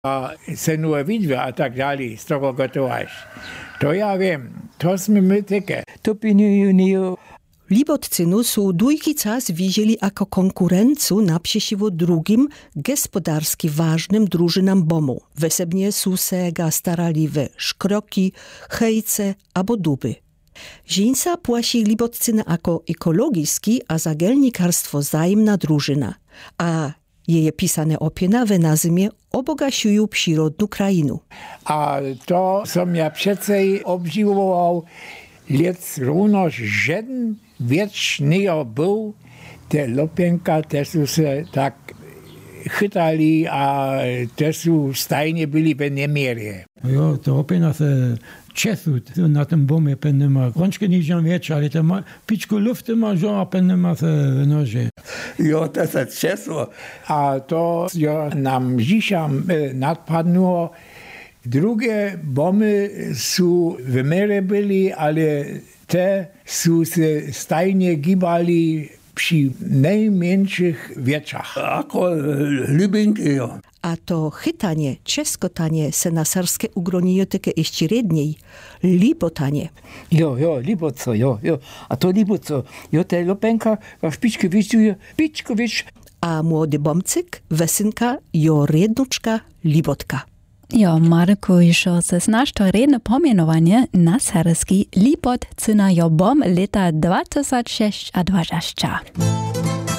a senuje widły, a tak dalej, z tego gotować. To ja wiem, to sme my takie. To pilnują. Libotcynu są długi czas widzieli jako konkurencu naprzeciwko drugim gospodarski ważnym drużynam BOM-u. Wesebnie są se starali we szkroki, hejce albo duby. Żeńca płasi Libotcyna jako ekologiski, a zagelnikarstwo zajemna drużyna, a jej pisane opiena w nazwie obogasiują przyrodną krainę. A to som ja przecej obdziwował, lec równo żaden wieczny był, te lopenka też się tak chytali, a też stajnie byli w niemierze. Jo, to opina se Česu na tym bomie penema. Rączkę nie wziął wiecz, ale to ma piczku lufty ma, a penema se wynoży. Jo, to se Česu. A to nam dzisiaj nadpadło. Drugie bomby są w miarę byli, ale te są się stajnie gibali przy najmniejszych wieczach. Ako lubinki, jo. A to chytanie, czeskotanie se na sarskie ugronijo takie jeszcze redniej. Libotanie. Jo, liboco, jo. A to liboco. Jo, te lopenka, a szpiczkę wiesz, piczko wiesz. A młody bomcyk, wesynka, jo rednuczka, libotka. Jo, Marku, išo se znaš to redno pomenovanje na sarski Libotcyna jo bom leta 2006 a 20.